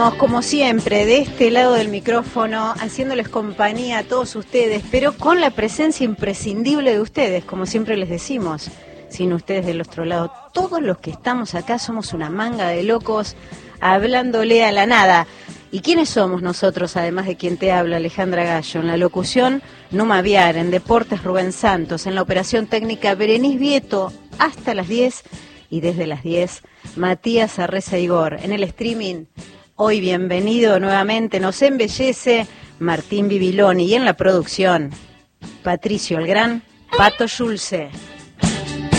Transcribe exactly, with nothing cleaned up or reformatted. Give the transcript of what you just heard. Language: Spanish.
Como siempre, de este lado del micrófono, haciéndoles compañía a todos ustedes, pero con la presencia imprescindible de ustedes, como siempre les decimos. Sin ustedes del otro lado, todos los que estamos acá somos una manga de locos hablándole a la nada. ¿Y quiénes somos nosotros, además de quien te habla, Alejandra Gallo? En la locución, Numa Viar, en Deportes, Rubén Santos, en la operación técnica, Berenice Vieto, hasta las diez, y desde las diez, Matías Arreza Igor. En el streaming, hoy bienvenido nuevamente, nos embellece Martín Bibiloni, y en la producción, Patricio el Gran, Pato Schulze.